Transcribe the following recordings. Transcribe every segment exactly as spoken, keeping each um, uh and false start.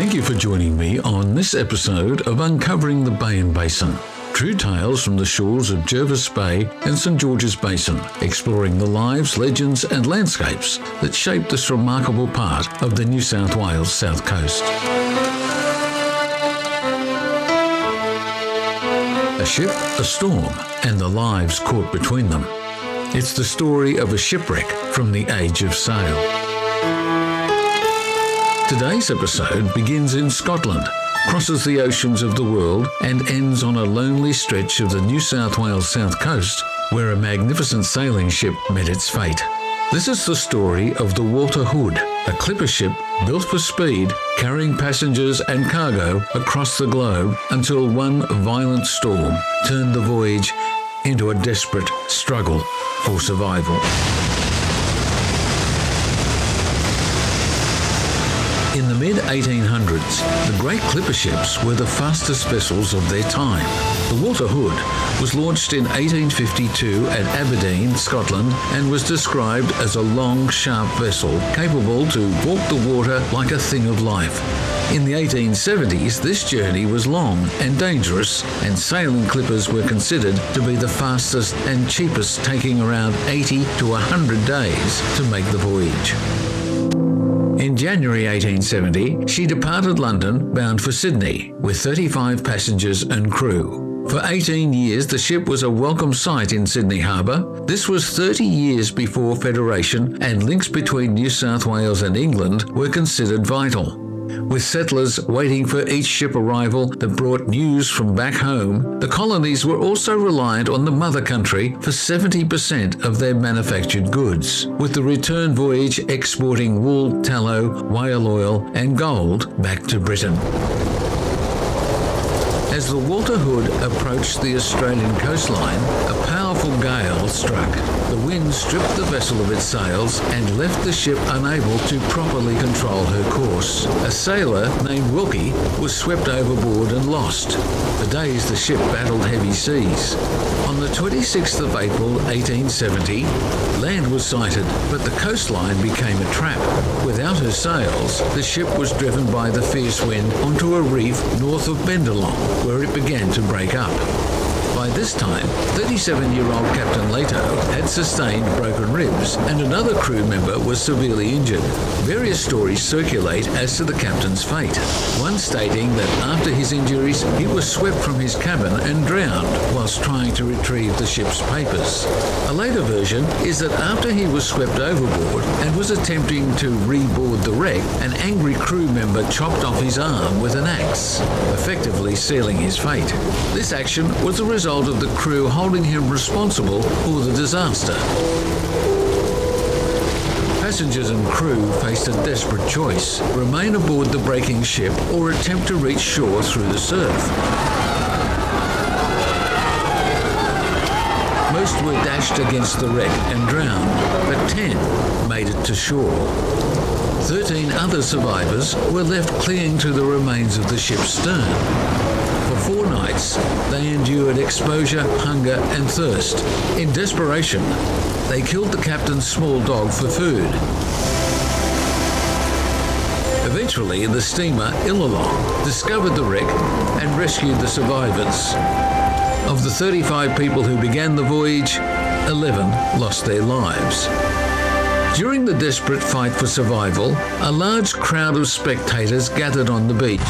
Thank you for joining me on this episode of Uncovering the Bay and Basin. True tales from the shores of Jervis Bay and St George's Basin, exploring the lives, legends and landscapes that shape this remarkable part of the New South Wales South Coast. A ship, a storm, and the lives caught between them. It's the story of a shipwreck from the age of sail. Today's episode begins in Scotland, crosses the oceans of the world, and ends on a lonely stretch of the New South Wales South Coast, where a magnificent sailing ship met its fate. This is the story of the Walter Hood, a clipper ship built for speed, carrying passengers and cargo across the globe until one violent storm turned the voyage into a desperate struggle for survival. In the mid eighteen hundreds, the great clipper ships were the fastest vessels of their time. The Walter Hood was launched in eighteen fifty-two at Aberdeen, Scotland, and was described as a long, sharp vessel capable to walk the water like a thing of life. In the eighteen seventies, this journey was long and dangerous, and sailing clippers were considered to be the fastest and cheapest, taking around eighty to one hundred days to make the voyage. In January eighteen seventy, she departed London bound for Sydney with thirty-five passengers and crew. For eighteen years, the ship was a welcome sight in Sydney Harbour. This was thirty years before Federation, and links between New South Wales and England were considered vital. With settlers waiting for each ship arrival that brought news from back home, the colonies were also reliant on the mother country for seventy percent of their manufactured goods, with the return voyage exporting wool, tallow, whale oil and gold back to Britain. As the Walter Hood approached the Australian coastline, a powerful gale struck. The wind stripped the vessel of its sails and left the ship unable to properly control her course. A sailor named Wilkie was swept overboard and lost. For days the ship battled heavy seas. On the twenty-sixth of April eighteen seventy, land was sighted, but the coastline became a trap. Without her sails, the ship was driven by the fierce wind onto a reef north of Bendalong, where it began to break up. By this time, thirty-seven-year-old Captain Leto had sustained broken ribs, and another crew member was severely injured. Various stories circulate as to the captain's fate, one stating that after his injuries, he was swept from his cabin and drowned whilst trying to retrieve the ship's papers. A later version is that after he was swept overboard and was attempting to reboard the wreck, an angry crew member chopped off his arm with an axe, effectively sealing his fate. This action was a result of the crew holding him responsible for the disaster. Passengers and crew faced a desperate choice: remain aboard the breaking ship or attempt to reach shore through the surf. Most were dashed against the wreck and drowned, but ten made it to shore. Thirteen other survivors were left clinging to the remains of the ship's stern. For four nights, they endured exposure, hunger and thirst. In desperation, they killed the captain's small dog for food. Eventually, the steamer Illawong discovered the wreck and rescued the survivors. Of the thirty-five people who began the voyage, eleven lost their lives. During the desperate fight for survival, a large crowd of spectators gathered on the beach.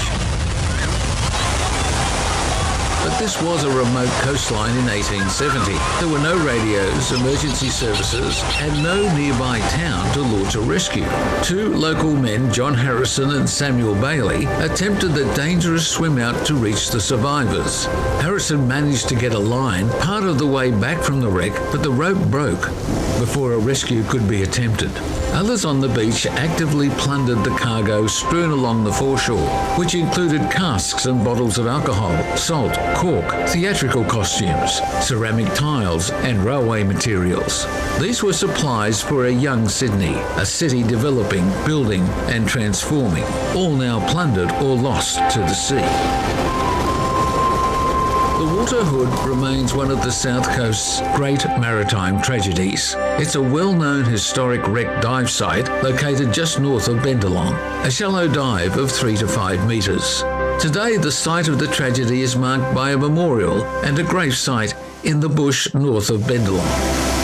But this was a remote coastline in eighteen seventy. There were no radios, emergency services, and no nearby town to launch a rescue. Two local men, John Harrison and Samuel Bailey, attempted the dangerous swim out to reach the survivors. Harrison managed to get a line part of the way back from the wreck, but the rope broke before a rescue could be attempted. Others on the beach actively plundered the cargo strewn along the foreshore, which included casks and bottles of alcohol, salt, cork, theatrical costumes, ceramic tiles, and railway materials. These were supplies for a young Sydney, a city developing, building, and transforming, all now plundered or lost to the sea. The Water Hood remains one of the South Coast's great maritime tragedies. It's a well-known historic wreck dive site located just north of Bendalong, a shallow dive of three to five metres. Today, the site of the tragedy is marked by a memorial and a grave site in the bush north of Bendalong.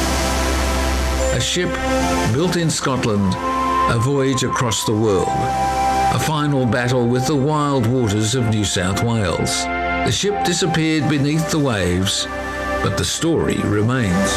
A ship built in Scotland, a voyage across the world, a final battle with the wild waters of New South Wales. The ship disappeared beneath the waves, but the story remains.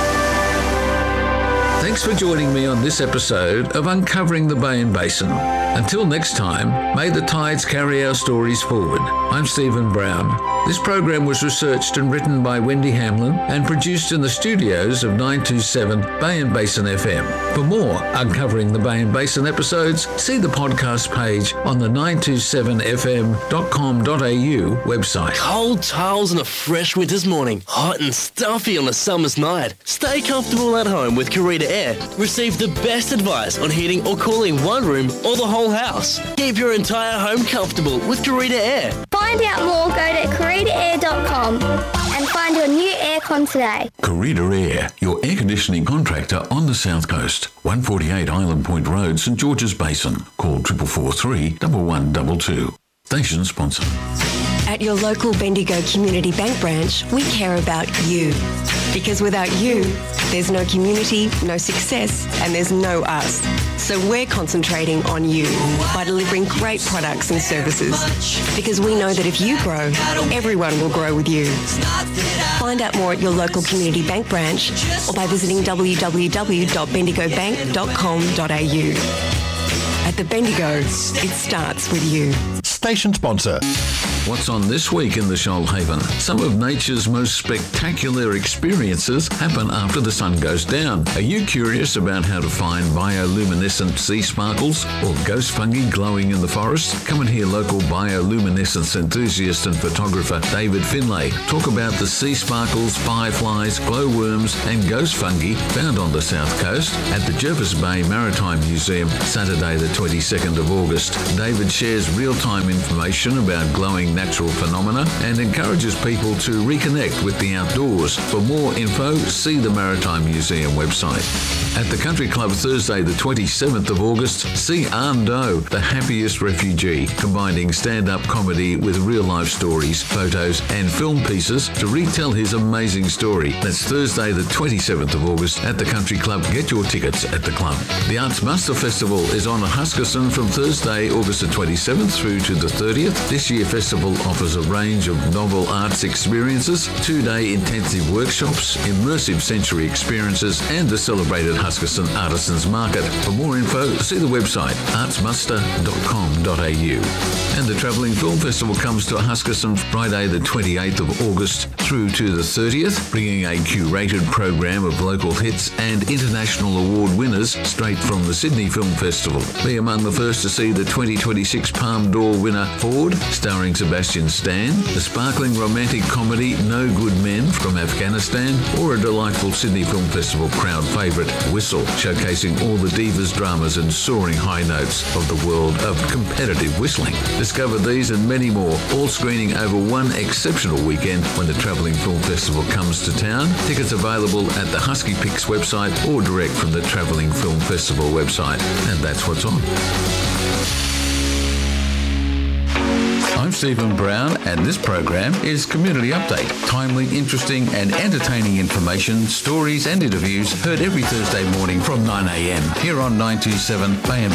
Thanks for joining me on this episode of Uncovering the Bay and Basin. Until next time, may the tides carry our stories forward. I'm Stephen Brown. This program was researched and written by Wendy Hamlin and produced in the studios of nine two seven Bay and Basin F M. For more Uncovering the Bay and Basin episodes, see the podcast page on the nine two seven f m dot com dot a u website. Cold towels on a fresh winter's morning. Hot and stuffy on a summer's night. Stay comfortable at home with Carita Air. Receive the best advice on heating or cooling one room or the whole house. Keep your entire home comfortable with Carita Air. Find out more, go to carita air dot com and find your new aircon today. Carita Air, your air conditioning contractor on the South Coast. one forty-eight Island Point Road, St George's Basin. Call triple four three, one one two two. Station sponsor. At your local Bendigo Community Bank branch, we care about you. Because without you, there's no community, no success, and there's no us. So we're concentrating on you by delivering great products and services. Because we know that if you grow, everyone will grow with you. Find out more at your local community bank branch or by visiting w w w dot bendigo bank dot com dot a u. At the Bendigo, it starts with you. Station sponsor. What's on this week in the Shoalhaven? Some of nature's most spectacular experiences happen after the sun goes down. Are you curious about how to find bioluminescent sea sparkles or ghost fungi glowing in the forest? Come and hear local bioluminescence enthusiast and photographer David Finlay talk about the sea sparkles, fireflies, glowworms and ghost fungi found on the south coast at the Jervis Bay Maritime Museum Saturday the twenty-second of August. David shares real-time information about glowing natural phenomena and encourages people to reconnect with the outdoors. For more info, see the Maritime Museum website. At the Country Club Thursday the twenty-seventh of August, see Arndo, the happiest refugee, combining stand-up comedy with real-life stories, photos and film pieces to retell his amazing story. That's Thursday the twenty-seventh of August at the Country Club. Get your tickets at the club. The Arts Muster Festival is on Huskisson from Thursday, August the twenty-seventh through to the thirtieth. This year festival offers a range of novel arts experiences, two-day intensive workshops, immersive sensory experiences and the celebrated Huskisson Artisans Market. For more info, see the website arts muster dot com dot a u. And the Travelling Film Festival comes to Huskisson Friday the twenty-eighth of August through to the thirtieth, bringing a curated program of local hits and international award winners straight from the Sydney Film Festival. Be among the first to see the twenty twenty-six Palme d'Or winner Ford, starring Sebastian Stan, the sparkling romantic comedy No Good Men from Afghanistan, or a delightful Sydney Film Festival crowd favourite Whistle, showcasing all the divas, dramas and soaring high notes of the world of competitive whistling. Discover these and many more, all screening over one exceptional weekend when the Travelling Film Festival comes to town. Tickets available at the Husky Picks website or direct from the Travelling Film Festival website. And that's what's on. I'm Stephen Brown and this program is Community Update. Timely, interesting and entertaining information, stories and interviews heard every Thursday morning from nine a m here on nine two seven Bay and